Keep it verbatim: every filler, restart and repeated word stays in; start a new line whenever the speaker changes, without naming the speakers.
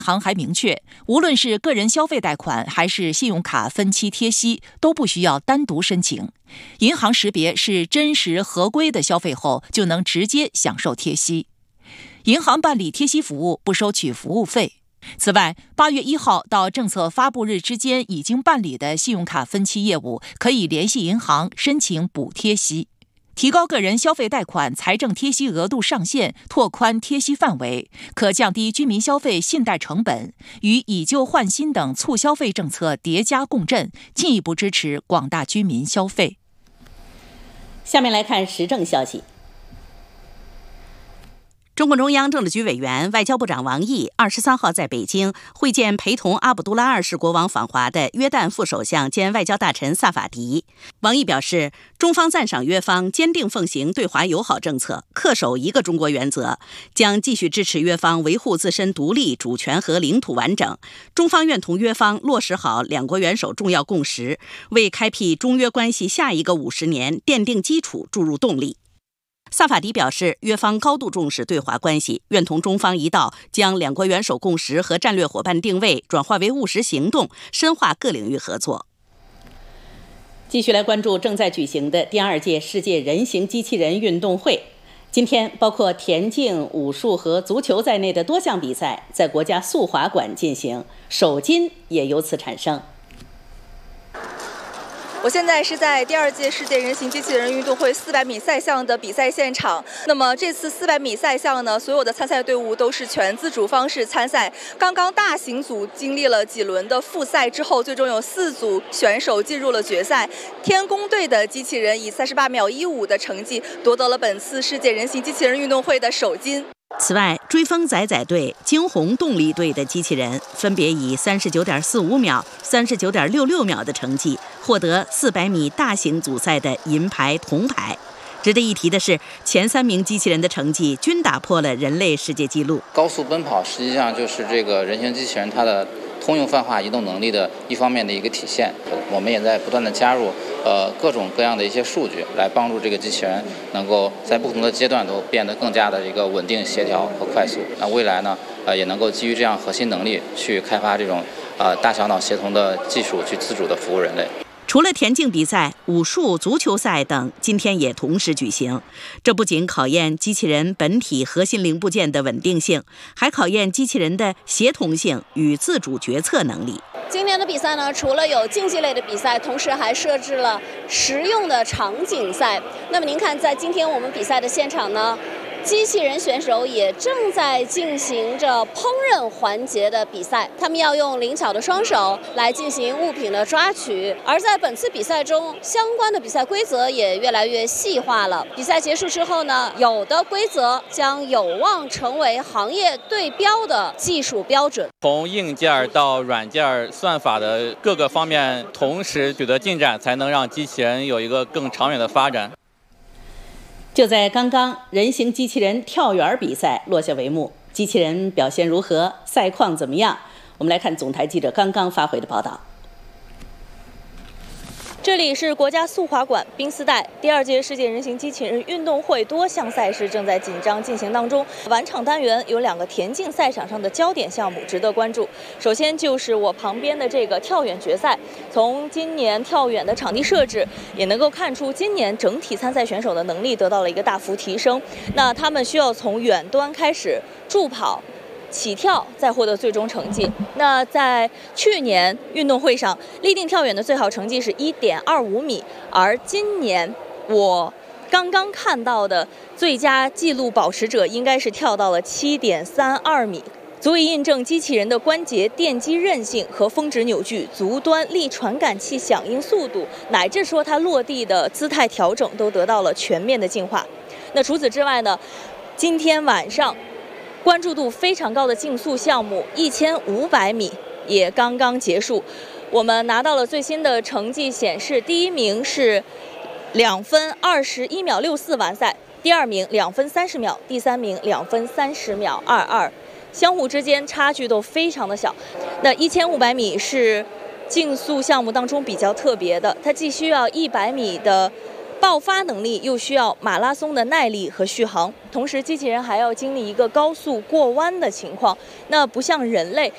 行还明确，无论是个人消费贷款还是信用卡分期贴息，都不需要单独申请。银行识别是真实合规的消费后，就能直接享受贴息。银行办理贴息服务不收取服务费。此外，八月一号到政策发布日之间已经办理的信用卡分期业务，可以联系银行申请补贴息。提高个人消费贷款财政贴息额度上限，拓宽贴息范围，可降低居民消费信贷成本，与以旧换新等促消费政策叠加共振，进一步支持广大居民消费。
下面来看时政消息。中共中央政治局委员、外交部长王毅二十三号在北京会见陪同阿卜杜拉二世国王访华的约旦副首相兼外交大臣萨法迪。王毅表示，中方赞赏约方坚定奉行对华友好政策，恪守一个中国原则，将继续支持约方维护自身独立、主权和领土完整。中方愿同约方落实好两国元首重要共识，为开辟中约关系下一个五十年奠定基础、注入动力。萨法迪表示，约方高度重视对华关系，愿同中方一道将两国元首共识和战略伙伴定位转化为务实行动，深化各领域合作。继续来关注正在举行的第二届世界人形机器人运动会。今天，包括田径、武术和足球在内的多项比赛在国家速滑馆进行，首金也由此产生。
我现在是在第二届世界人形机器人运动会四百米赛项的比赛现场。那么这次四百米赛项呢，所有的参赛队伍都是全自主方式参赛。刚刚大型组经历了几轮的复赛之后，最终有四组选手进入了决赛。天宫队的机器人以三十八秒一五的成绩夺得了本次世界人形机器人运动会的首金。
此外，追风仔仔队、惊鸿动力队的机器人分别以三十九点四五秒、三十九点六六秒的成绩获得四百米大型组赛的银牌、铜牌。值得一提的是，前三名机器人的成绩均打破了人类世界纪录。
高速奔跑实际上就是这个人形机器人它的通用泛化移动能力的一方面的一个体现。我们也在不断的加入呃各种各样的一些数据，来帮助这个机器人能够在不同的阶段都变得更加的一个稳定、协调和快速。那未来呢，呃也能够基于这样核心能力去开发这种呃大小脑协同的技术，去自主的服务人类。
除了田径比赛、武术、足球赛等，今天也同时举行。这不仅考验机器人本体核心零部件的稳定性，还考验机器人的协同性与自主决策能力。
今天的比赛呢，除了有竞技类的比赛，同时还设置了实用的场景赛。那么您看，在今天我们比赛的现场呢，机器人选手也正在进行着烹饪环节的比赛，他们要用灵巧的双手来进行物品的抓取。而在本次比赛中，相关的比赛规则也越来越细化了。比赛结束之后呢，有的规则将有望成为行业对标的技术标准。
从硬件到软件算法的各个方面同时取得进展，才能让机器人有一个更长远的发展。
就在刚刚，人形机器人跳远比赛落下帷幕，机器人表现如何？赛况怎么样？我们来看总台记者刚刚发回的报道。
这里是国家速滑馆冰丝带，第二届世界人形机器人运动会多项赛事正在紧张进行当中。晚场单元有两个田径赛场上的焦点项目值得关注。首先就是我旁边的这个跳远决赛，从今年跳远的场地设置也能够看出，今年整体参赛选手的能力得到了一个大幅提升。那他们需要从远端开始助跑、起跳，再获得最终成绩。那在去年运动会上，立定跳远的最好成绩是 一点二五米，而今年我刚刚看到的最佳纪录保持者应该是跳到了 七点三二米，足以印证机器人的关节电机韧性和峰值扭矩、足端力传感器响应速度，乃至说它落地的姿态调整都得到了全面的进化。那除此之外呢，今天晚上关注度非常高的竞速项目一千五百米也刚刚结束，我们拿到了最新的成绩显示，第一名是两分二十一秒六四完赛，第二名两分三十秒，第三名两分三十秒二二，相互之间差距都非常的小。那一千五百米是竞速项目当中比较特别的，它既需要一百米的爆发能力，又需要马拉松的耐力和续航，同时机器人还要经历一个高速过弯的情况。那不像人类，